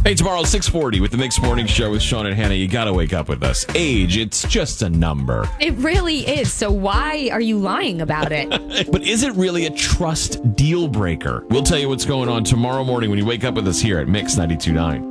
Hey, tomorrow, 6:40 with the Mixed Morning Show with Sean and Hannah. You got to wake up with us. Age, it's just a number. It really is. So why are you lying about it? But is it really a trust deal breaker? We'll tell you what's going on tomorrow morning when you wake up with us here at Mix 92.9.